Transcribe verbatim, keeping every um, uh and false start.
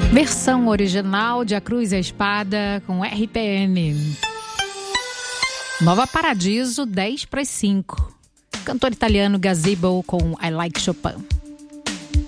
Versão original de A Cruz e a Espada com R P M. Nova Paradiso, dez para as cinco. Cantor italiano Gazebo com I Like Chopin.